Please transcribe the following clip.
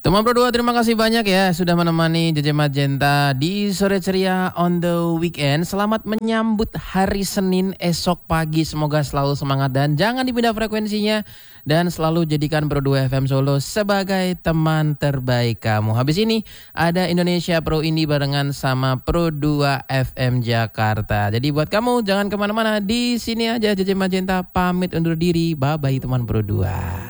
Teman Pro 2, terima kasih banyak ya sudah menemani JJ Magenta di sore ceria on the weekend. Selamat menyambut hari Senin esok pagi. Semoga selalu semangat dan jangan dipindah frekuensinya. Dan selalu jadikan Pro 2 FM Solo sebagai teman terbaik kamu. Habis ini ada Indonesia Pro Indie barengan sama Pro 2 FM Jakarta. Jadi buat kamu jangan kemana-mana, di sini aja JJ Magenta pamit undur diri. Bye-bye teman Pro 2.